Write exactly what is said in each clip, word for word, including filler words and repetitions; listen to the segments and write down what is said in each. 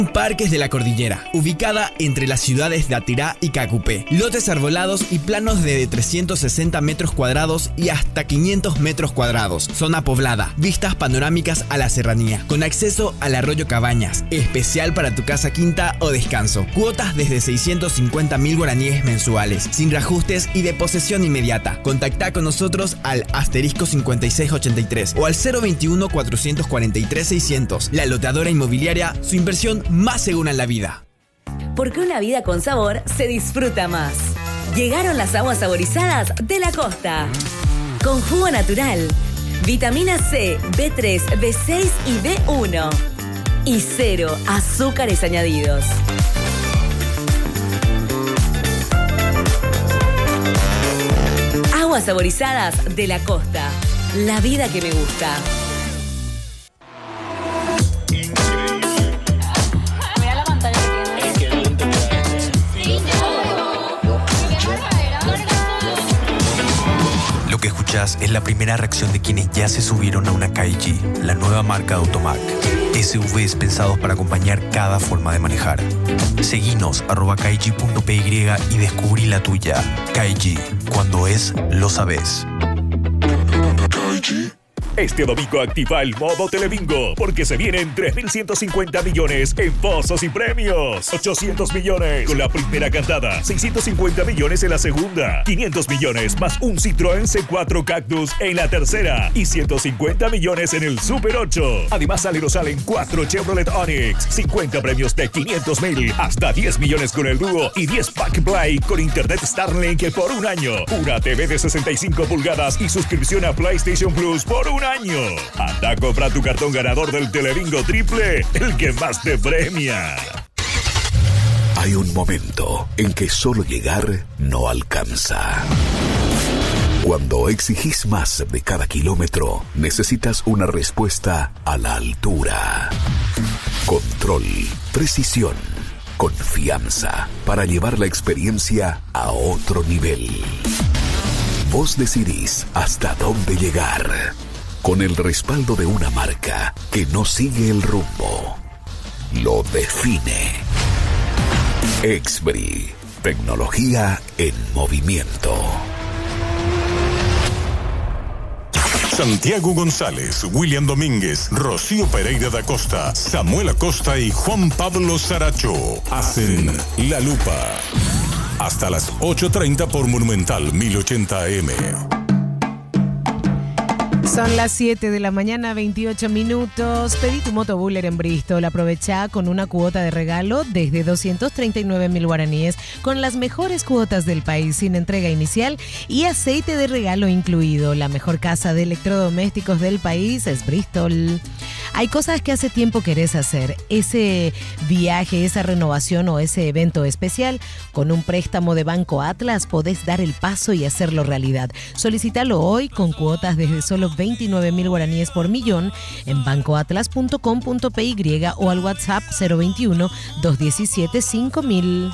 Parques de la Cordillera, ubicada entre las ciudades de Atirá y Cacupé. Lotes arbolados y planos de trescientos sesenta metros cuadrados y hasta quinientos metros cuadrados. Zona poblada, vistas panorámicas a la serranía, con acceso al arroyo Cabañas, especial para tu casa quinta o descanso. Cuotas desde seiscientos cincuenta mil guaraníes mensuales, sin reajustes y de posesión inmediata. Contacta con nosotros al asterisco cincuenta y seis ochenta y tres o al cero veintiuno cuatrocientos cuarenta y tres seiscientos. La loteadora inmobiliaria, su inversión más segura en la vida. Porque una vida con sabor se disfruta más. Llegaron las aguas saborizadas de la costa. Con jugo natural, vitamina C, B tres, B seis y B uno. Y cero azúcares añadidos. Aguas saborizadas de la costa. La vida que me gusta. Lo que escuchás es la primera reacción de quienes ya se subieron a una K G, la nueva marca de Automac. S U Vs pensados para acompañar cada forma de manejar. Seguinos arroba K G punto P Y y descubrí la tuya. K G, cuando es, lo sabes. Este domingo activa el modo Telebingo, porque se vienen tres mil ciento cincuenta millones en pozos y premios. ochocientos millones con la primera cantada, seiscientos cincuenta millones en la segunda, quinientos millones más un Citroën C cuatro Cactus en la tercera y ciento cincuenta millones en el Super ocho. Además, salen o salen cuatro Chevrolet Onix, cincuenta premios de quinientos mil, hasta diez millones con el dúo y diez Pack Play con internet Starlink por un año. Una T V de sesenta y cinco pulgadas y suscripción a PlayStation Plus por un año. Anda, compra tu cartón ganador del Telebingo Triple, el que más te premia. Hay un momento en que solo llegar no alcanza. Cuando exigís más de cada kilómetro, necesitas una respuesta a la altura. Control, precisión, confianza para llevar la experiencia a otro nivel. Vos decidís hasta dónde llegar. Con el respaldo de una marca que no sigue el rumbo, lo define. Exbri, tecnología en movimiento. Santiago González, William Domínguez, Rocío Pereira da Costa, Samuel Acosta y Juan Pablo Saracho hacen La Lupa. Hasta las ocho treinta por Monumental mil ochenta A M. Son las siete de la mañana, veintiocho minutos. Pedí tu motobuller en Bristol. Aprovecha con una cuota de regalo desde doscientos treinta y nueve mil guaraníes con las mejores cuotas del país sin entrega inicial y aceite de regalo incluido. La mejor casa de electrodomésticos del país es Bristol. Hay cosas que hace tiempo querés hacer. Ese viaje, esa renovación o ese evento especial, con un préstamo de Banco Atlas podés dar el paso y hacerlo realidad. Solicítalo hoy con cuotas desde solo veintinueve mil guaraníes por millón en banco atlas punto com punto P Y o al WhatsApp cero veintiuno, dos diecisiete, cinco mil.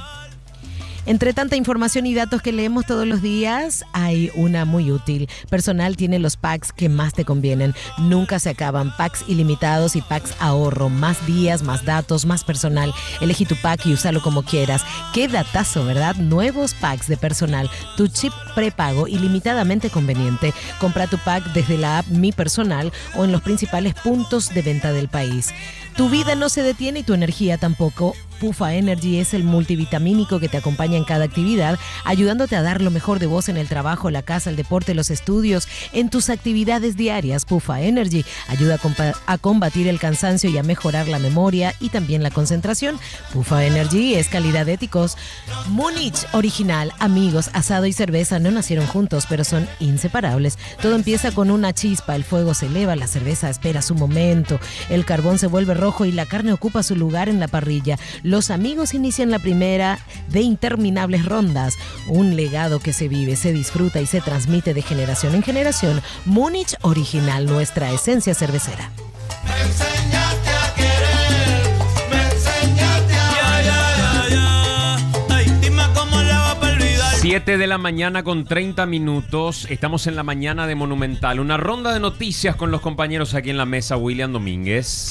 Entre tanta información y datos que leemos todos los días, hay una muy útil. Personal tiene los packs que más te convienen. Nunca se acaban. Packs ilimitados y packs ahorro. Más días, más datos, más personal. Elegí tu pack y úsalo como quieras. Qué datazo, ¿verdad? Nuevos packs de personal. Tu chip prepago ilimitadamente conveniente. Compra tu pack desde la app Mi Personal o en los principales puntos de venta del país. Tu vida no se detiene y tu energía tampoco. Puffa Energy es el multivitamínico que te acompaña en cada actividad, ayudándote a dar lo mejor de vos en el trabajo, la casa, el deporte, los estudios, en tus actividades diarias. Puffa Energy ayuda a, compa- a combatir el cansancio y a mejorar la memoria y también la concentración. Puffa Energy es calidad de éticos. Múnich original, amigos, asado y cerveza no nacieron juntos, pero son inseparables. Todo empieza con una chispa, el fuego se eleva, la cerveza espera su momento, el carbón se vuelve rojo y la carne ocupa su lugar en la parrilla. Los amigos inician la primera de interminables rondas. Un legado que se vive, se disfruta y se transmite de generación en generación. Múnich original, nuestra esencia cervecera. Me enseñaste a querer, me enseñaste a... Ya, ya, ya, ya. Ay, dime cómo le va para olvidar. siete de la mañana con treinta minutos. Estamos en la mañana de Monumental. Una ronda de noticias con los compañeros aquí en la mesa. William Domínguez.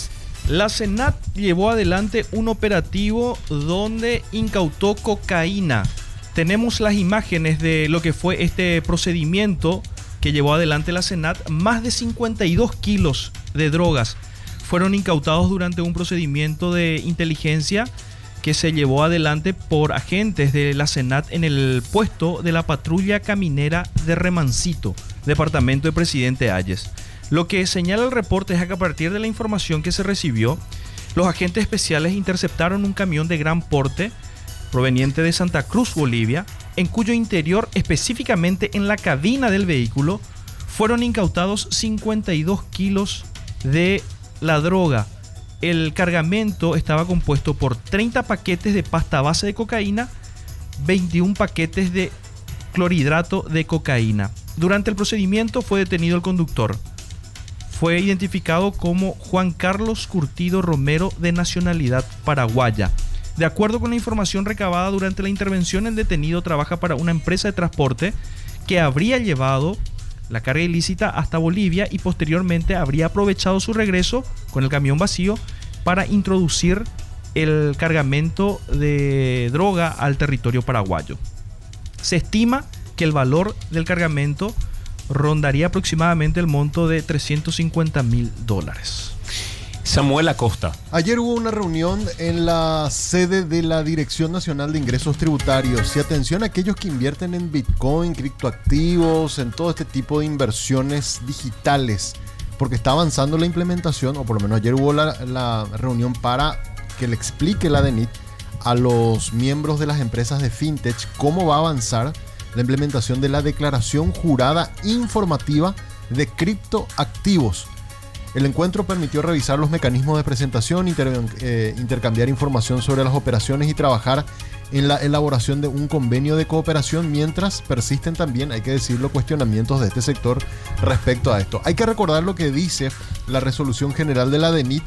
La SENAT llevó adelante un operativo donde incautó cocaína. Tenemos las imágenes de lo que fue este procedimiento que llevó adelante la SENAT. Más de cincuenta y dos kilos de drogas fueron incautados durante un procedimiento de inteligencia que se llevó adelante por agentes de la SENAT en el puesto de la patrulla caminera de Remancito, departamento de Presidente Hayes. Lo que señala el reporte es que a partir de la información que se recibió, los agentes especiales interceptaron un camión de gran porte proveniente de Santa Cruz, Bolivia, en cuyo interior, específicamente en la cabina del vehículo, fueron incautados cincuenta y dos kilos de la droga. El cargamento estaba compuesto por treinta paquetes de pasta base de cocaína, veintiún paquetes de clorhidrato de cocaína. Durante el procedimiento fue detenido el conductor. Fue identificado como Juan Carlos Curtido Romero, de nacionalidad paraguaya. De acuerdo con la información recabada durante la intervención, el detenido trabaja para una empresa de transporte que habría llevado la carga ilícita hasta Bolivia y posteriormente habría aprovechado su regreso con el camión vacío para introducir el cargamento de droga al territorio paraguayo. Se estima que el valor del cargamento rondaría aproximadamente el monto de trescientos cincuenta mil dólares. Samuel Acosta. Ayer hubo una reunión en la sede de la Dirección Nacional de Ingresos Tributarios y atención a aquellos que invierten en Bitcoin, criptoactivos, en todo este tipo de inversiones digitales, porque está avanzando la implementación, o por lo menos ayer hubo la, la reunión para que le explique la DENIT a los miembros de las empresas de fintech cómo va a avanzar la implementación de la declaración jurada informativa de criptoactivos. El encuentro permitió revisar los mecanismos de presentación, inter, eh, intercambiar información sobre las operaciones y trabajar en la elaboración de un convenio de cooperación, mientras persisten también, hay que decirlo, cuestionamientos de este sector respecto a esto. Hay que recordar lo que dice la resolución general de la DENIT,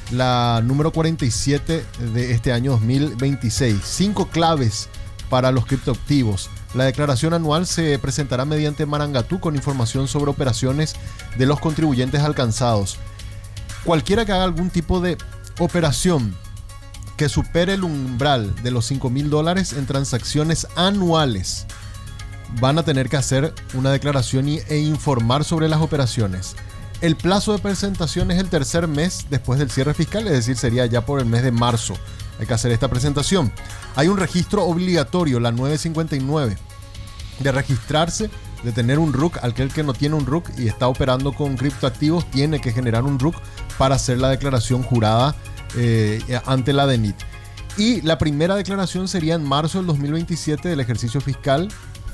la número cuarenta y siete de este año dos mil veintiséis. Cinco claves para los criptoactivos. La declaración anual se presentará mediante Marangatú con información sobre operaciones de los contribuyentes alcanzados. Cualquiera que haga algún tipo de operación que supere el umbral de los cinco mil dólares en transacciones anuales van a tener que hacer una declaración y, e informar sobre las operaciones. El plazo de presentación es el tercer mes después del cierre fiscal, es decir, sería ya por el mes de marzo. Hay que hacer esta presentación. Hay un registro obligatorio, la nueve cincuenta y nueve, de registrarse, de tener un R U C. Aquel que no tiene un R U C y está operando con criptoactivos tiene que generar un R U C para hacer la declaración jurada eh, ante la DENIT. Y la primera declaración sería en marzo del dos mil veintisiete del ejercicio fiscal.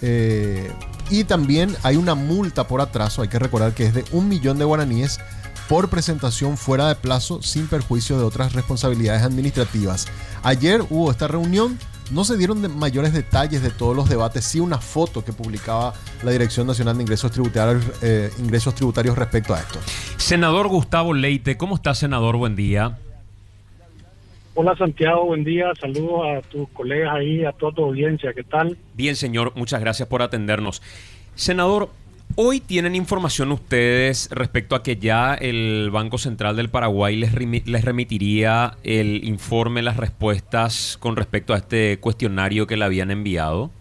Eh, y también hay una multa por atraso, hay que recordar que es de un millón de guaraníes por presentación fuera de plazo, sin perjuicio de otras responsabilidades administrativas. Ayer hubo esta reunión, no se dieron de mayores detalles de todos los debates, sí una foto que publicaba la Dirección Nacional de Ingresos Tributarios, eh, Ingresos Tributarios respecto a esto. Senador Gustavo Leite, ¿cómo está, senador? Buen día. Hola Santiago, buen día, saludos a tus colegas ahí, a toda tu audiencia, ¿qué tal? Bien, señor, muchas gracias por atendernos. Senador, hoy tienen información ustedes respecto a que ya el Banco Central del Paraguay les, remi- les remitiría el informe, las respuestas con respecto a este cuestionario que le habían enviado.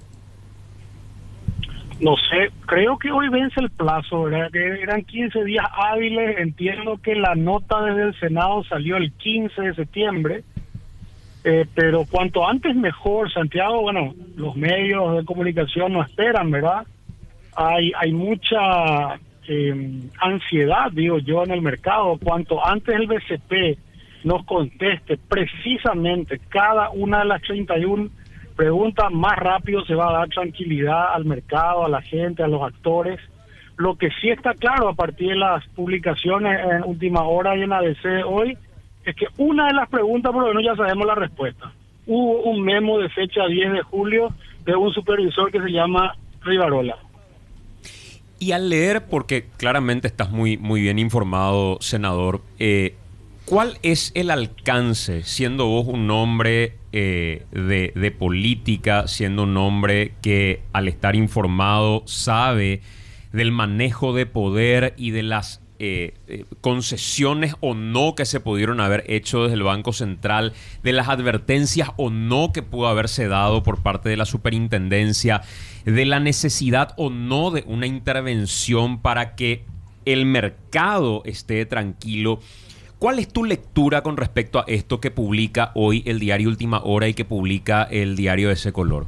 No sé, creo que hoy vence el plazo, ¿verdad? Que eran quince días hábiles. Entiendo que la nota desde el Senado salió el quince de septiembre, eh, pero cuanto antes mejor, Santiago. Bueno, los medios de comunicación no esperan, ¿verdad? Hay, hay mucha eh, ansiedad, digo yo, en el mercado. Cuanto antes el B C P nos conteste precisamente cada una de las treinta y una preguntas, más rápido se va a dar tranquilidad al mercado, a la gente, a los actores. Lo que sí está claro a partir de las publicaciones en Última Hora y en A B C hoy es que una de las preguntas, por lo menos ya sabemos la respuesta. Hubo un memo de fecha diez de julio de un supervisor que se llama Rivarola. Y al leer, porque claramente estás muy, muy bien informado, senador, eh, ¿cuál es el alcance, siendo vos un hombre eh, de, de política, siendo un hombre que al estar informado sabe del manejo de poder y de las eh, eh, concesiones o no que se pudieron haber hecho desde el Banco Central, de las advertencias o no que pudo haberse dado por parte de la superintendencia, de la necesidad o no de una intervención para que el mercado esté tranquilo. ¿Cuál es tu lectura con respecto a esto que publica hoy el diario Última Hora y que publica el diario de ese color?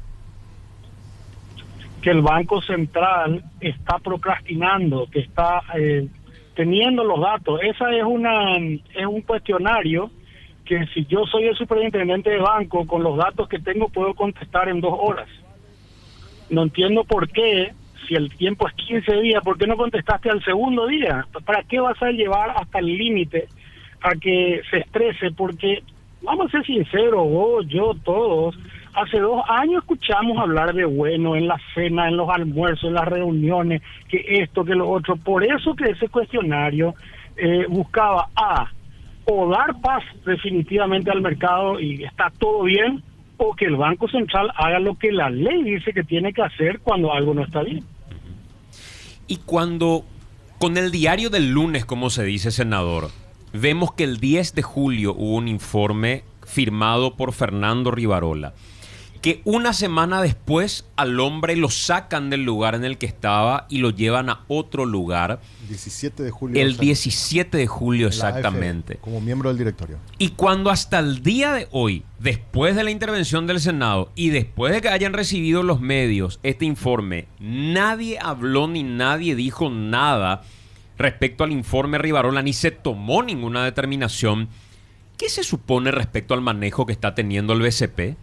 Que el Banco Central está procrastinando, que está eh, teniendo los datos. Esa es una es un cuestionario que si yo soy el superintendente de banco, con los datos que tengo puedo contestar en dos horas. No entiendo por qué, si el tiempo es quince días, ¿por qué no contestaste al segundo día? ¿Para qué vas a llevar hasta el límite a que se estrese? Porque, vamos a ser sinceros, vos, yo, todos, hace dos años escuchamos hablar de bueno en la cena, en los almuerzos, en las reuniones, que esto, que lo otro. Por eso que ese cuestionario eh, buscaba A, o dar paz definitivamente al mercado y está todo bien, o que el Banco Central haga lo que la ley dice que tiene que hacer cuando algo no está bien. Y cuando, con el diario del lunes, como se dice, senador, vemos que el diez de julio hubo un informe firmado por Fernando Rivarola, que una semana después al hombre lo sacan del lugar en el que estaba y lo llevan a otro lugar. diecisiete de julio. El diecisiete de julio, exactamente. A F, como miembro del directorio. Y cuando hasta el día de hoy, después de la intervención del Senado y después de que hayan recibido los medios este informe, nadie habló ni nadie dijo nada respecto al informe Rivarola, ni se tomó ninguna determinación. ¿Qué se supone respecto al manejo que está teniendo el B C P?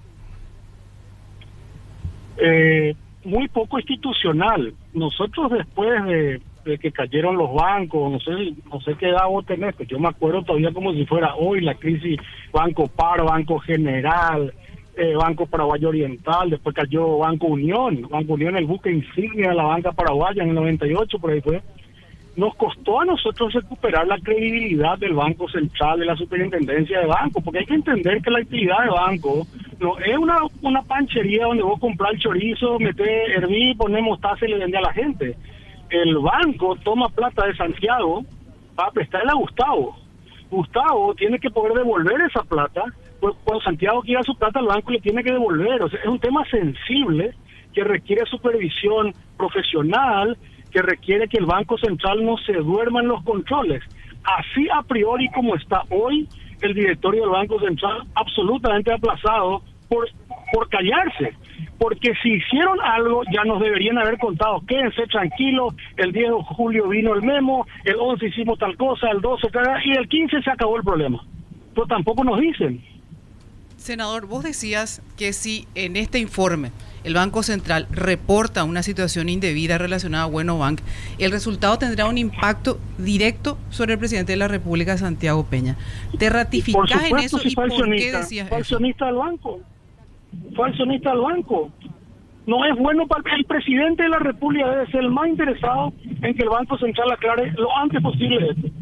Eh, muy poco institucional. Nosotros después de, de que cayeron los bancos, no sé no sé qué edad vos tenés, pero yo me acuerdo todavía como si fuera hoy la crisis Banco Par, Banco General, eh, Banco Paraguayo Oriental, después cayó Banco Unión, Banco Unión el buque insignia de la banca paraguaya en el noventa y ocho, por ahí fue. Nos costó a nosotros recuperar la credibilidad del Banco Central, de la Superintendencia de Banco, porque hay que entender que la actividad de banco no es una una panchería donde vos comprás el chorizo, metés hervir, ponés mostaza y le vendés a la gente. El banco toma plata de Santiago para prestarle a Gustavo. Gustavo tiene que poder devolver esa plata, pues cuando Santiago quiera su plata, el banco le tiene que devolver. O sea, es un tema sensible que requiere supervisión profesional, que requiere que el Banco Central no se duerma en los controles. Así a priori como está hoy, el directorio del Banco Central absolutamente aplazado por, por callarse. Porque si hicieron algo, ya nos deberían haber contado. Quédense tranquilos, el diez de julio vino el memo, el once hicimos tal cosa, el doce, y el quince se acabó el problema. Pero tampoco nos dicen. Senador, vos decías que si en este informe el Banco Central reporta una situación indebida relacionada a Bueno Bank, el resultado tendrá un impacto directo sobre el presidente de la República, Santiago Peña. ¿Te ratificás en eso si y por qué accionista, decías fue accionista del banco? Fue accionista del banco. No es bueno para el presidente de la República, debe ser el más interesado en que el Banco Central aclare lo antes posible esto.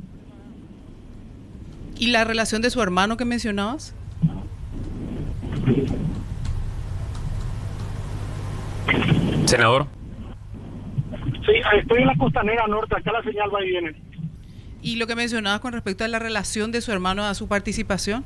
¿Y la relación de su hermano que mencionabas? Senador. Sí, estoy en la costanera norte, acá la señal va y viene. ¿Y lo que mencionabas con respecto a la relación de su hermano a su participación?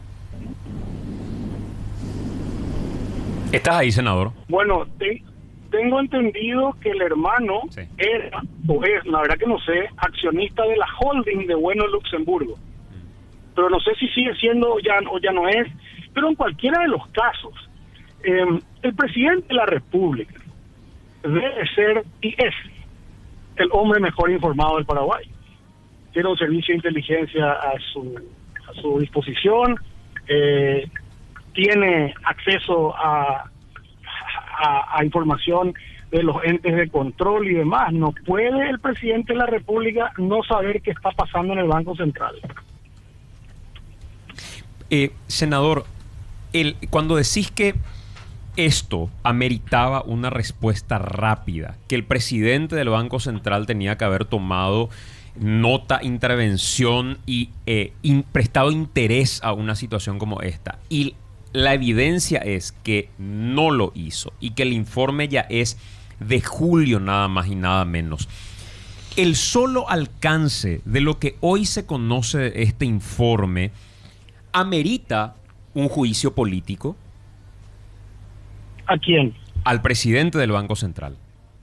¿Estás ahí, senador? Bueno, te, tengo entendido que el hermano sí. era, o es, la verdad que no sé, accionista de la holding de Bueno Luxemburgo. Pero no sé si sigue siendo ya o ya no es. Pero en cualquiera de los casos, eh, el presidente de la República debe ser y es el hombre mejor informado del Paraguay. Tiene un servicio de inteligencia a su a su disposición, eh, tiene acceso a, a, a información de los entes de control y demás. No puede el presidente de la República no saber qué está pasando en el Banco Central. Eh, senador, el, cuando decís que esto ameritaba una respuesta rápida, que el presidente del Banco Central tenía que haber tomado nota, intervención y eh, in, prestado interés a una situación como esta, y la evidencia es que no lo hizo y que el informe ya es de julio nada más y nada menos. el solo alcance de lo que hoy se conoce de este informe amerita un juicio político. ¿A quién? Al presidente del Banco Central.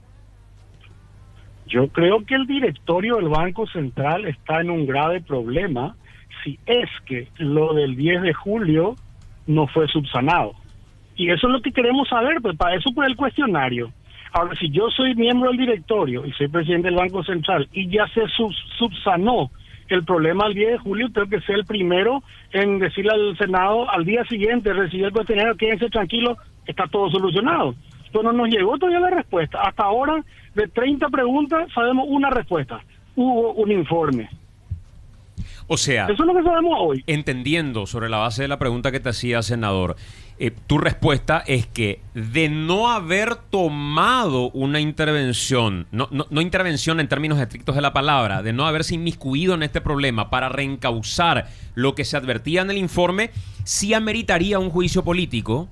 Yo creo que el directorio del Banco Central está en un grave problema si es que lo del diez de julio no fue subsanado. Y eso es lo que queremos saber, pues para eso fue el cuestionario. Ahora, si yo soy miembro del directorio y soy presidente del Banco Central y ya se sub subsanó el problema el diez de julio, tengo que ser el primero en decirle al Senado al día siguiente, recibir el cuestionario, quédense tranquilos, está todo solucionado. Pero no nos llegó todavía la respuesta. Hasta ahora, de treinta preguntas, sabemos una respuesta. Hubo un informe. O sea, eso es lo que sabemos hoy. Entendiendo sobre la base de la pregunta que te hacía, senador, eh, tu respuesta es que de no haber tomado una intervención, no, no, no intervención en términos estrictos de la palabra, de no haberse inmiscuido en este problema para reencauzar lo que se advertía en el informe, sí ameritaría un juicio político.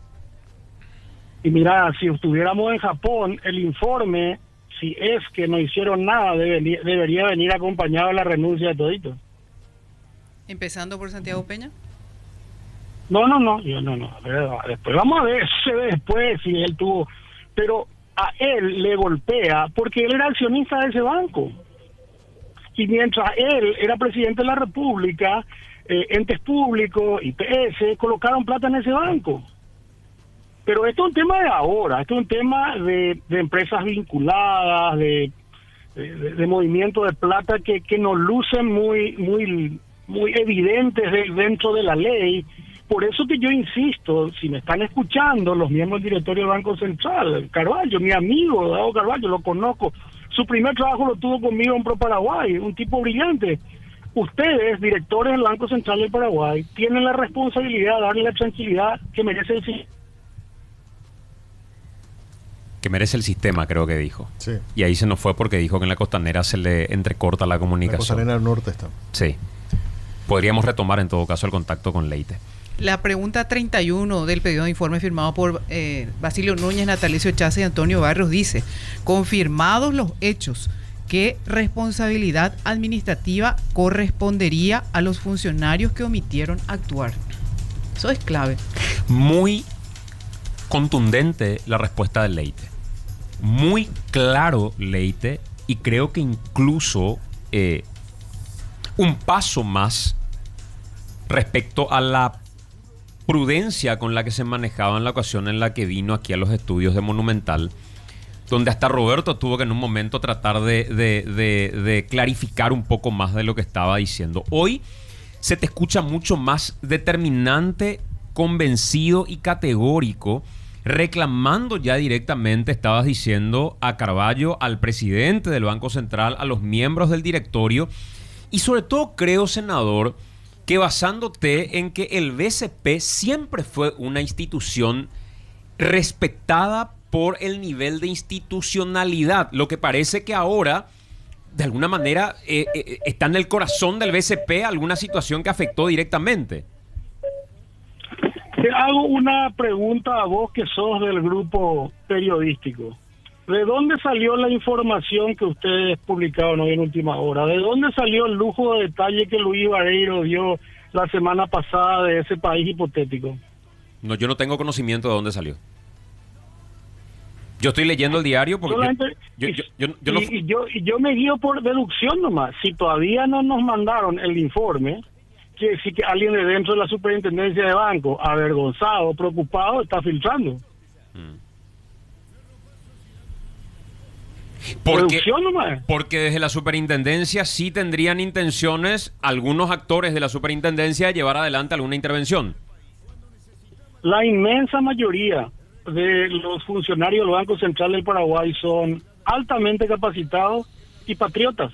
Y mira, si estuviéramos en Japón, el informe, si es que no hicieron nada, debería, debería venir acompañado de la renuncia de toditos. Empezando por Santiago Peña. No, no, no, yo no, no. A ver, después vamos a ver se ve después si él tuvo, pero a él le golpea porque él era accionista de ese banco. Y mientras él era presidente de la República, eh, entes públicos, I P S, colocaron plata en ese banco. Pero esto es un tema de ahora, esto es un tema de, de empresas vinculadas, de, de, de movimiento de plata que, que nos lucen muy, muy, muy evidentes de, dentro de la ley. Por eso que yo insisto, si me están escuchando los miembros del directorio del Banco Central, Carvalho, mi amigo, Dado Carvalho, lo conozco, su primer trabajo lo tuvo conmigo en Pro Paraguay, un tipo brillante. Ustedes, directores del Banco Central del Paraguay, tienen la responsabilidad de darle la tranquilidad que merece el sistema. Que merece el sistema, creo que dijo. Sí. Y ahí se nos fue porque dijo que en la costanera se le entrecorta la comunicación. La costanera del norte está. Sí. Podríamos retomar en todo caso el contacto con Leite. La pregunta treinta y uno del pedido de informe firmado por eh, Basilio Núñez, Natalicio Chaza y Antonio Barrios dice: confirmados los hechos, ¿qué responsabilidad administrativa correspondería a los funcionarios que omitieron actuar? Eso es clave. Muy contundente la respuesta de Leite. Muy claro Leite, y creo que incluso eh, un paso más respecto a la prudencia con la que se manejaba en la ocasión en la que vino aquí a los estudios de Monumental, donde hasta Roberto tuvo que en un momento tratar de, de, de, de clarificar un poco más de lo que estaba diciendo. Hoy se te escucha mucho más determinante, convencido y categórico, reclamando ya directamente, estabas diciendo, a Carvalho, al presidente del Banco Central, a los miembros del directorio, y sobre todo creo, senador, que basándote en que el B C P siempre fue una institución respetada por el nivel de institucionalidad, lo que parece que ahora, de alguna manera, eh, eh, está en el corazón del B C P alguna situación que afectó directamente. Te hago una pregunta a vos que sos del grupo periodístico. ¿De dónde salió la información que ustedes publicaron hoy en última hora? ¿De dónde salió el lujo de detalle que Luis Vareiro dio la semana pasada de ese país hipotético? No, yo no tengo conocimiento de dónde salió. Yo estoy leyendo el diario porque... Solamente, yo, yo, yo, yo, yo y, no... y, yo, y yo me guío por deducción nomás. Si todavía no nos mandaron el informe, quiere decir que alguien de dentro de la superintendencia de banco, avergonzado, preocupado, está filtrando. Mm. Porque, nomás. porque desde la superintendencia sí tendrían intenciones algunos actores de la superintendencia de llevar adelante alguna intervención. La inmensa mayoría de los funcionarios del Banco Central del Paraguay son altamente capacitados y patriotas.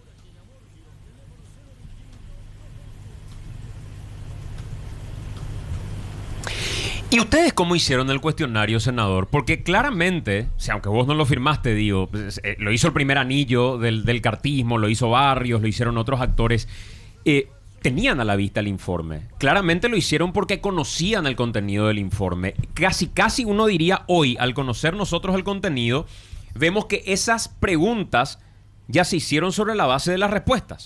¿Y ustedes cómo hicieron el cuestionario, senador? Porque claramente, o sea, aunque vos no lo firmaste, digo, pues, eh, lo hizo el primer anillo del, del cartismo, lo hizo Barrios, lo hicieron otros actores, eh, tenían a la vista el informe. Claramente lo hicieron porque conocían el contenido del informe. Casi, casi uno diría hoy, al conocer nosotros el contenido, vemos que esas preguntas ya se hicieron sobre la base de las respuestas.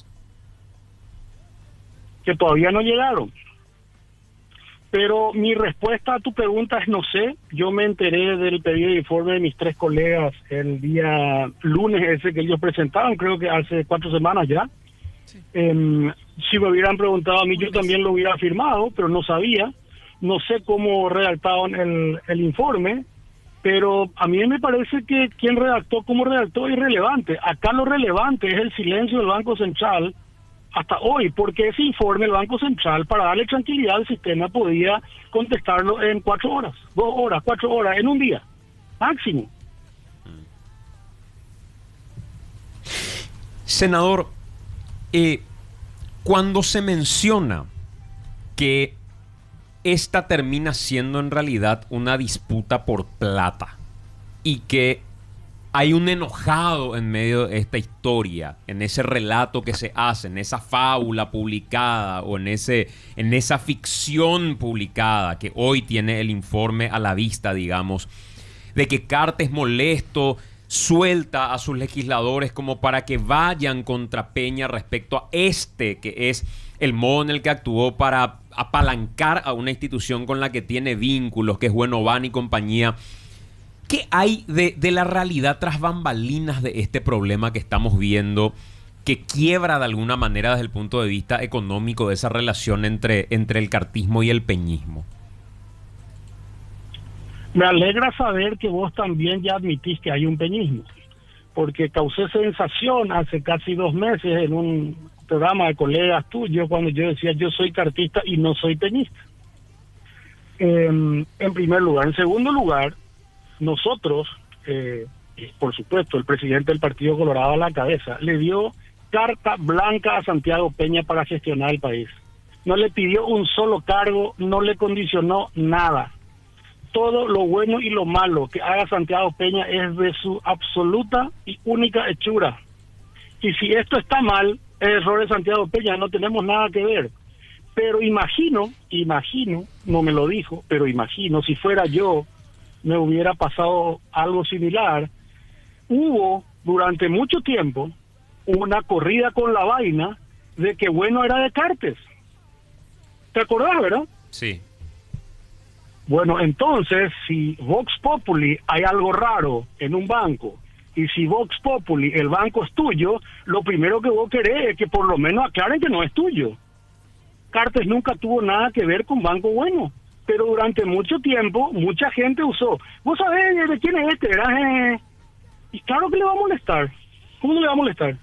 Que todavía no llegaron. Pero mi respuesta a tu pregunta es no sé. Yo me enteré del pedido de informe de mis tres colegas el día lunes ese que ellos presentaron, creo que hace cuatro semanas ya. Sí. Eh, si me hubieran preguntado a mí, yo también lo hubiera firmado, pero no sabía. No sé cómo redactaron el, el informe, pero a mí me parece que quien redactó, cómo redactó, es irrelevante. Acá lo relevante es el silencio del Banco Central hasta hoy, porque ese informe el Banco Central, para darle tranquilidad al sistema, podía contestarlo en cuatro horas, dos horas, cuatro horas, en un día, máximo. Senador, eh, cuando se menciona que esta termina siendo en realidad una disputa por plata y que hay un enojado en medio de esta historia, en ese relato que se hace, en esa fábula publicada o en, ese, en esa ficción publicada que hoy tiene el informe a la vista, digamos, de que Cartes molesto suelta a sus legisladores como para que vayan contra Peña respecto a este, que es el modo en el que actuó para apalancar a una institución con la que tiene vínculos, que es Buenován y compañía. ¿Qué hay de, de la realidad tras bambalinas de este problema que estamos viendo, que quiebra de alguna manera desde el punto de vista económico de esa relación entre, entre el cartismo y el peñismo? Me alegra saber que vos también ya admitís que hay un peñismo, porque causé sensación hace casi dos meses en un programa de colegas tuyos cuando yo decía yo soy cartista y no soy peñista. Eh, en primer lugar. En segundo lugar, nosotros, eh, por supuesto, el presidente del Partido Colorado a la cabeza, le dio carta blanca a Santiago Peña para gestionar el país. No le pidió un solo cargo, no le condicionó nada. Todo lo bueno y lo malo que haga Santiago Peña es de su absoluta y única hechura. Y si esto está mal, es error de Santiago Peña, no tenemos nada que ver. Pero imagino, imagino, no me lo dijo, pero imagino, si fuera yo, me hubiera pasado algo similar. Hubo durante mucho tiempo una corrida con la vaina de que bueno era de Cartes. ¿Te acordás, verdad? Sí. Bueno, entonces, si Vox Populi hay algo raro en un banco, y si Vox Populi, el banco es tuyo, lo primero que vos querés es que por lo menos aclaren que no es tuyo. Cartes nunca tuvo nada que ver con Banco Bueno, pero durante mucho tiempo, mucha gente usó. ¿Vos sabés de quién es este? ¿Verdad? Eh, y claro que le va a molestar. ¿Cómo no le va a molestar?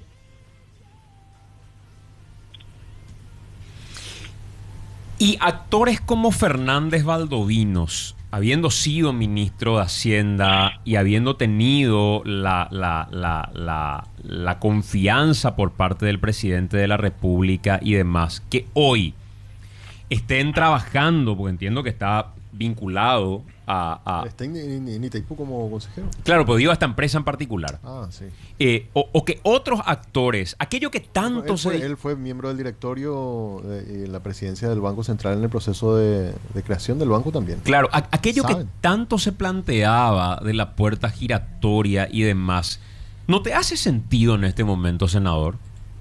Y actores como Fernández Valdovinos, habiendo sido ministro de Hacienda y habiendo tenido la, la, la, la, la confianza por parte del presidente de la República y demás, que hoy estén trabajando, porque entiendo que está vinculado a... a está en, en, en Itaipú como consejero. Claro, pero digo a esta empresa en particular. Ah, sí. Eh, o, o que otros actores, aquello que tanto él fue, se... Él fue miembro del directorio de, en la presidencia del Banco Central en el proceso de, de creación del banco también. Claro, a, aquello ¿Saben? que tanto se planteaba de la puerta giratoria y demás, ¿no te hace sentido en este momento, senador?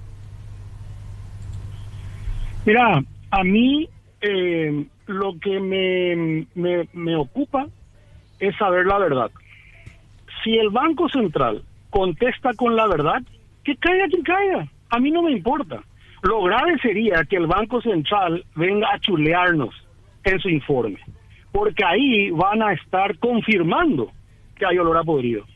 Mira, a mí... Eh, lo que me, me, me ocupa es saber la verdad. Si el Banco Central contesta con la verdad, que caiga quien caiga, a mí no me importa. Lo grave sería que el Banco Central venga a chulearnos en su informe, porque ahí van a estar confirmando que hay olor a podrido.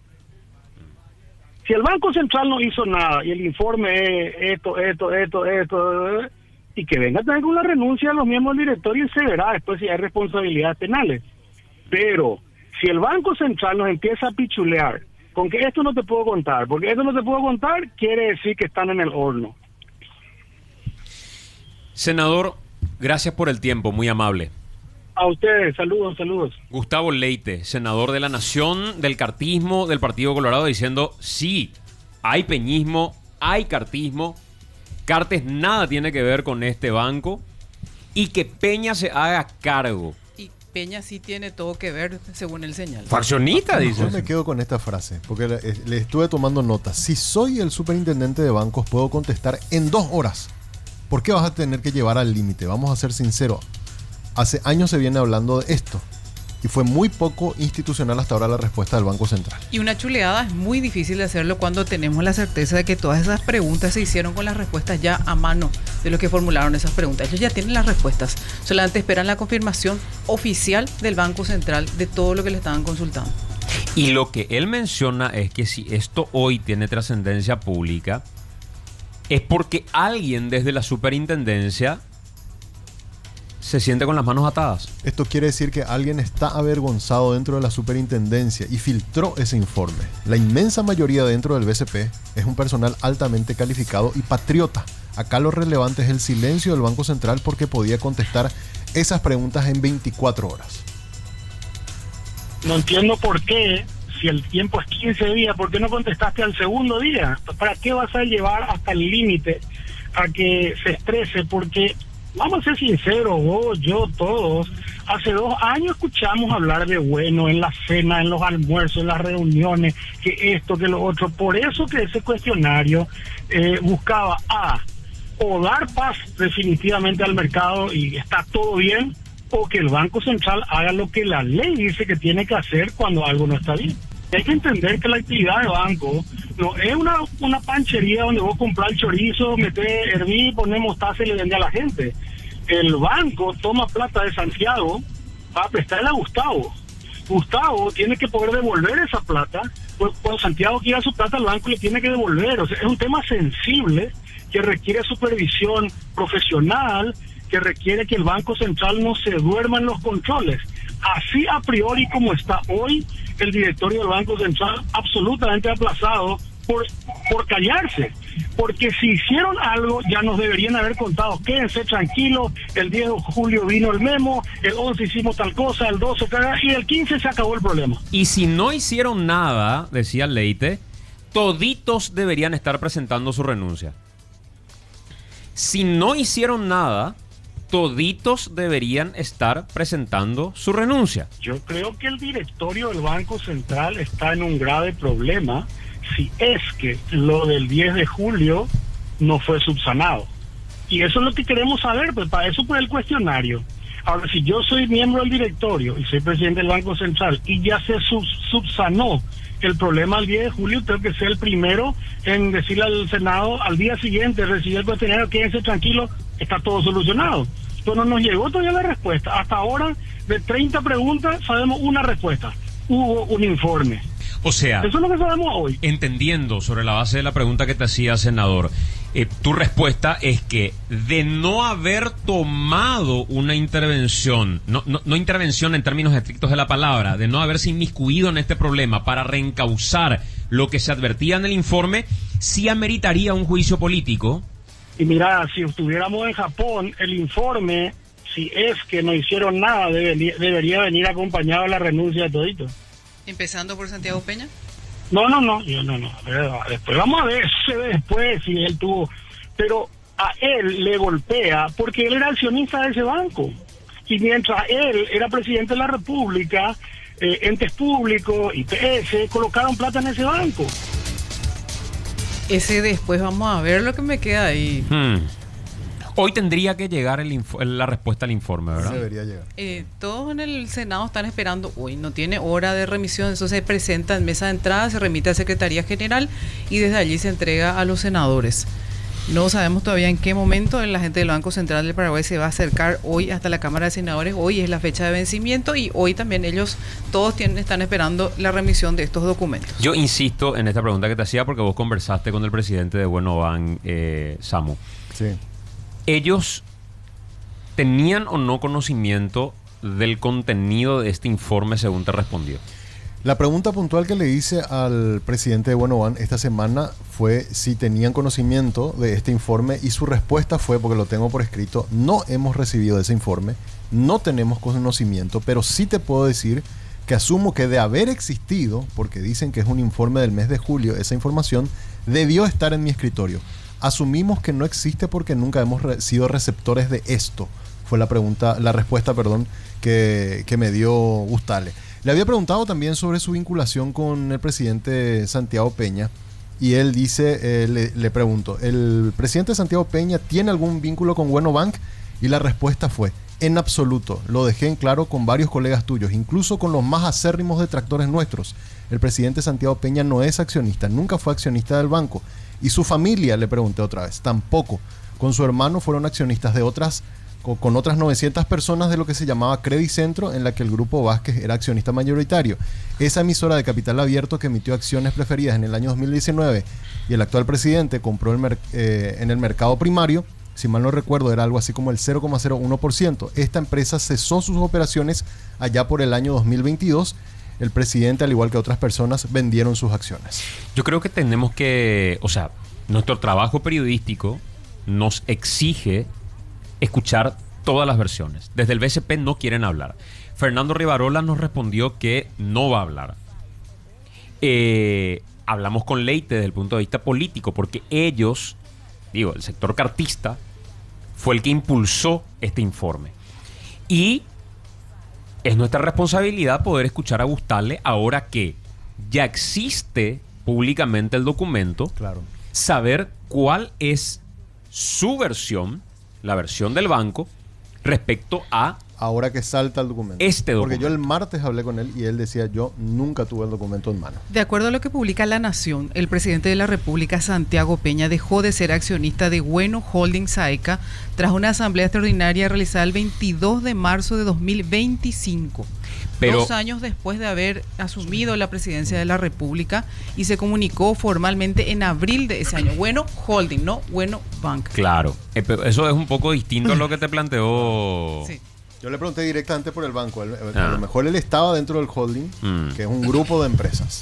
Si el Banco Central no hizo nada y el informe es esto, esto, esto, esto... y que venga también con la renuncia de los miembros del directorio y se verá después si hay responsabilidades penales. Pero si el Banco Central nos empieza a pichulear con que esto no te puedo contar, porque esto no te puedo contar, quiere decir que están en el horno. Senador, gracias por el tiempo, muy amable. A ustedes, saludos, saludos. Gustavo Leite, senador de la Nación, del cartismo, del Partido Colorado, diciendo sí, hay peñismo, hay cartismo, Cartes nada tiene que ver con este banco y que Peña se haga cargo Peña sí tiene todo que ver, según el señal. Faccionista, dice. Yo me quedo con esta frase, porque le, le estuve tomando nota. Si soy el superintendente de bancos, puedo contestar en dos horas. ¿Por qué vas a tener que llevar al límite? Vamos a ser sinceros. Hace años se viene hablando de esto. Y fue muy poco institucional hasta ahora la respuesta del Banco Central. Y una chuleada es muy difícil de hacerlo cuando tenemos la certeza de que todas esas preguntas se hicieron con las respuestas ya a mano de los que formularon esas preguntas. Ellos ya tienen las respuestas, solamente esperan la confirmación oficial del Banco Central de todo lo que le estaban consultando. Y lo que él menciona es que si esto hoy tiene trascendencia pública, es porque alguien desde la superintendencia se siente con las manos atadas. Esto quiere decir que alguien está avergonzado dentro de la superintendencia y filtró ese informe. La inmensa mayoría dentro del B C P es un personal altamente calificado y patriota. Acá lo relevante es el silencio del Banco Central porque podía contestar esas preguntas en veinticuatro horas. No entiendo por qué, si el tiempo es quince días, ¿por qué no contestaste al segundo día? ¿Para qué vas a llevar hasta el límite a que se estrese? Porque vamos a ser sinceros, vos, yo, todos, hace dos años escuchamos hablar de bueno en la cena, en los almuerzos, en las reuniones, que esto, que lo otro. Por eso que ese cuestionario eh, buscaba A, o dar paz definitivamente al mercado y está todo bien, o que el Banco Central haga lo que la ley dice que tiene que hacer cuando algo no está bien. Hay que entender que la actividad de banco no es una, una panchería donde vos compras el chorizo, metés hervir, ponés mostaza y le vendés a la gente. El banco toma plata de Santiago para prestarle a Gustavo. Gustavo tiene que poder devolver esa plata, pues cuando Santiago quiera su plata, el banco le tiene que devolver. O sea, es un tema sensible que requiere supervisión profesional, que requiere que el Banco Central no se duerma en los controles. Así a priori como está hoy, el directorio del Banco Central absolutamente aplazado por, por callarse. Porque si hicieron algo, ya nos deberían haber contado. Quédense tranquilos, el diez de julio vino el memo, el once hicimos tal cosa, el doce, y el quince se acabó el problema. Y si no hicieron nada, decía Leite, toditos deberían estar presentando su renuncia. Si no hicieron nada, toditos deberían estar presentando su renuncia. Yo creo que el directorio del Banco Central está en un grave problema si es que lo del diez de julio no fue subsanado. Y eso es lo que queremos saber, pues para eso fue el cuestionario. Ahora, si yo soy miembro del directorio y soy presidente del Banco Central y ya se sub subsanó el problema el diez de julio, tengo que ser el primero en decirle al Senado al día siguiente, recibir el cuestionario, quédense tranquilos, está todo solucionado. Pero no nos llegó todavía la respuesta. Hasta ahora, de treinta preguntas, sabemos una respuesta. Hubo un informe. O sea, eso es lo que sabemos hoy. Entendiendo sobre la base de la pregunta que te hacía, senador, eh, tu respuesta es que de no haber tomado una intervención, no, no, no intervención en términos estrictos de la palabra, de no haberse inmiscuido en este problema para reencauzar lo que se advertía en el informe, sí ameritaría un juicio político. Y mira, si estuviéramos en Japón, el informe, si es que no hicieron nada, debería, debería venir acompañado de la renuncia de todito. ¿Empezando por Santiago Peña? No, no, no, yo no, no. Después vamos a ver, se ve después si él tuvo. Pero a él le golpea porque él era accionista de ese banco. Y mientras él era presidente de la República, eh, entes públicos, I P S, colocaron plata en ese banco. Ese después vamos a ver lo que me queda ahí. Hmm. Hoy tendría que llegar el la respuesta al informe, ¿verdad? Debería llegar. Eh, todos en el Senado están esperando hoy, no tiene hora de remisión, eso se presenta en mesa de entrada, se remite a Secretaría General y desde allí se entrega a los senadores. No sabemos todavía en qué momento la gente del Banco Central del Paraguay se va a acercar hoy hasta la Cámara de Senadores. Hoy es la fecha de vencimiento y hoy también ellos todos tienen, están esperando la remisión de estos documentos. Yo insisto en esta pregunta que te hacía porque vos conversaste con el presidente de Buenobank, eh, Samu. Sí. ¿Ellos tenían o no conocimiento del contenido de este informe según te respondió? La pregunta puntual que le hice al presidente de Buenobank esta semana fue si tenían conocimiento de este informe y su respuesta fue, porque lo tengo por escrito, no hemos recibido ese informe, no tenemos conocimiento, pero sí te puedo decir que asumo que de haber existido, porque dicen que es un informe del mes de julio, esa información debió estar en mi escritorio. Asumimos que no existe porque nunca hemos re- sido receptores de esto. Fue la pregunta, la respuesta, perdón, que, que me dio Ustale. Le había preguntado también sobre su vinculación con el presidente Santiago Peña. Y él dice, eh, le, le pregunto, ¿el presidente Santiago Peña tiene algún vínculo con Bueno Bank? Y la respuesta fue, en absoluto. Lo dejé en claro con varios colegas tuyos, incluso con los más acérrimos detractores nuestros. El presidente Santiago Peña no es accionista, nunca fue accionista del banco. Y su familia, le pregunté otra vez, tampoco. Con su hermano fueron accionistas de otras, con, con otras novecientas personas de lo que se llamaba Credicentro, en la que el Grupo Vázquez era accionista mayoritario. Esa emisora de capital abierto que emitió acciones preferidas en el año dos mil diecinueve y el actual presidente compró el mer- eh, en el mercado primario, si mal no recuerdo era algo así como el cero coma cero uno por ciento. Esta empresa cesó sus operaciones allá por el año dos mil veintidós. El presidente, al igual que otras personas, vendieron sus acciones. Yo creo que tenemos que, o sea, nuestro trabajo periodístico nos exige escuchar todas las versiones. Desde el B C P no quieren hablar. Fernando Rivarola nos respondió que no va a hablar. Eh, hablamos con Leite desde el punto de vista político, porque ellos, digo, el sector cartista, fue el que impulsó este informe. Y es nuestra responsabilidad poder escuchar a Ustale ahora que ya existe públicamente el documento, claro, saber cuál es su versión, la versión del banco, respecto a ahora que salta el documento. Este documento. Porque yo el martes hablé con él y él decía, yo nunca tuve el documento en mano. De acuerdo a lo que publica La Nación, el presidente de la República, Santiago Peña, dejó de ser accionista de Bueno Holdings S A E C A tras una asamblea extraordinaria realizada el veintidós de marzo de dos mil veinticinco. Pero, dos años después de haber asumido la presidencia de la República, y se comunicó formalmente en abril de ese año. Bueno Holding, no Bueno Bank. Claro, eh, pero eso es un poco distinto a lo que te planteó. Sí. Yo le pregunté directamente por el banco. Él, Ah. A lo mejor él estaba dentro del holding, Mm. que es un grupo de empresas.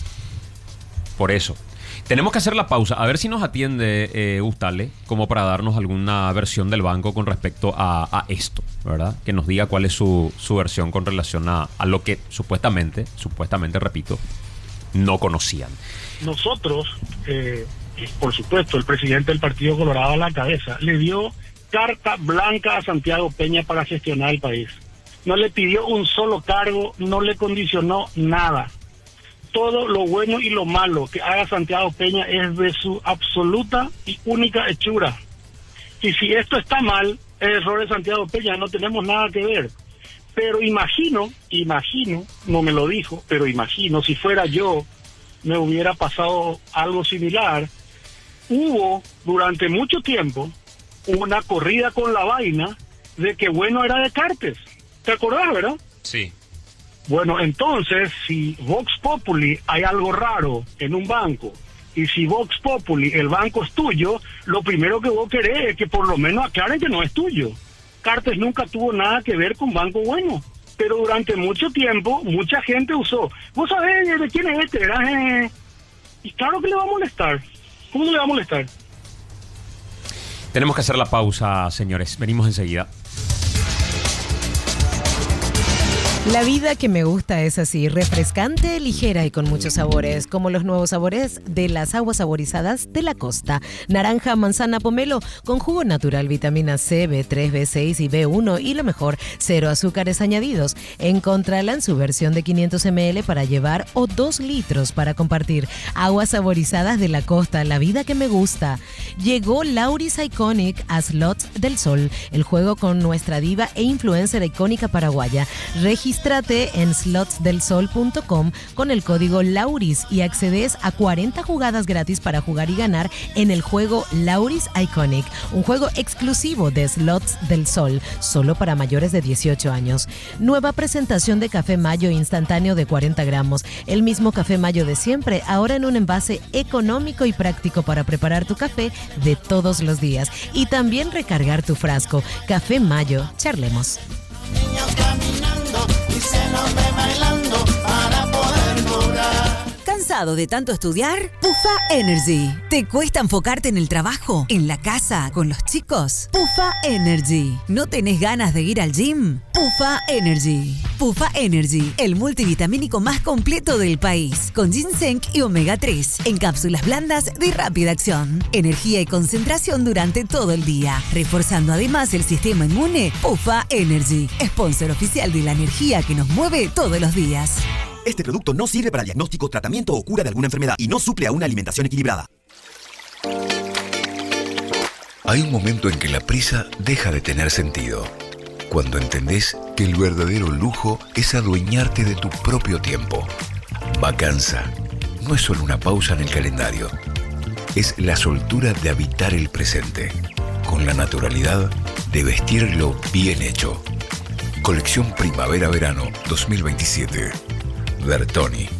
Por eso. Tenemos que hacer la pausa. A ver si nos atiende eh, Ustale, como para darnos alguna versión del banco con respecto a, a esto, ¿verdad? Que nos diga cuál es su, su versión con relación a, a lo que supuestamente, supuestamente, repito, no conocían. Nosotros, eh, por supuesto, el presidente del Partido Colorado a la cabeza, le dio carta blanca a Santiago Peña para gestionar el país. No le pidió un solo cargo, no le condicionó nada. Todo lo bueno y lo malo que haga Santiago Peña es de su absoluta y única hechura. Y si esto está mal, es error de Santiago Peña, no tenemos nada que ver. Pero imagino, imagino, no me lo dijo, pero imagino, si fuera yo, me hubiera pasado algo similar. Hubo durante mucho tiempo una corrida con la vaina de que Bueno era de Cartes. ¿Te acordás, verdad? Sí. Bueno, entonces, si Vox Populi hay algo raro en un banco, y si Vox Populi, el banco es tuyo, lo primero que vos querés es que por lo menos aclaren que no es tuyo. Cartes nunca tuvo nada que ver con Banco Bueno, pero durante mucho tiempo, mucha gente usó. ¿Vos sabés de quién es este? ¿Verdad? Eh, y claro que le va a molestar. ¿Cómo no le va a molestar? Tenemos que hacer la pausa, señores. Venimos enseguida. La vida que me gusta es así, refrescante, ligera y con muchos sabores, como los nuevos sabores de las aguas saborizadas de la costa. Naranja, manzana, pomelo, con jugo natural, vitamina C, B tres, B seis y B uno y lo mejor, cero azúcares añadidos. Encontrala en su versión de quinientos mililitros para llevar o dos litros para compartir. Aguas saborizadas de la costa, la vida que me gusta. Llegó Lauris Iconic a Slots del Sol, el juego con nuestra diva e influencer icónica paraguaya. Regístrate en slots del sol punto com con el código Lauris y accedes a cuarenta jugadas gratis para jugar y ganar en el juego Lauris Iconic, un juego exclusivo de Slots del Sol, solo para mayores de dieciocho años. Nueva presentación de Café Mayo instantáneo de cuarenta gramos, el mismo Café Mayo de siempre, ahora en un envase económico y práctico para preparar tu café de todos los días y también recargar tu frasco. Café Mayo, charlemos. Niños caminando y se los ve bailando para poder cobrar. Cansado ¿Cansado de tanto estudiar? Pufa Energy. ¿Te cuesta enfocarte en el trabajo, en la casa, con los chicos? Pufa Energy. ¿No tenés ganas de ir al gym? Pufa Energy. Pufa Energy, el multivitamínico más completo del país, con ginseng y omega tres, en cápsulas blandas de rápida acción. Energía y concentración durante todo el día, reforzando además el sistema inmune. Pufa Energy, sponsor oficial de la energía que nos mueve todos los días. Este producto no sirve para diagnóstico, tratamiento o cura de alguna enfermedad y no suple a una alimentación equilibrada. Hay un momento en que la prisa deja de tener sentido. Cuando entendés que el verdadero lujo es adueñarte de tu propio tiempo. Vacanza no es solo una pausa en el calendario. Es la soltura de habitar el presente, con la naturalidad de vestirlo bien hecho. Colección Primavera-Verano dos mil veintisiete. Bertoni.